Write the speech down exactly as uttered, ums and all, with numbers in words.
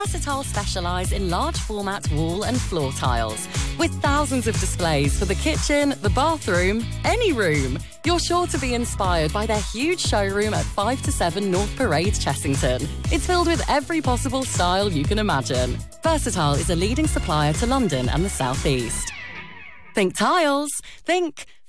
Versatile specialise in large format wall and floor tiles. With thousands of displays for the kitchen, the bathroom, any room. You're sure to be inspired by their huge showroom at five to seven North Parade, Chessington. It's filled with every possible style you can imagine. Versatile is a leading supplier to London and the South East. Think tiles, think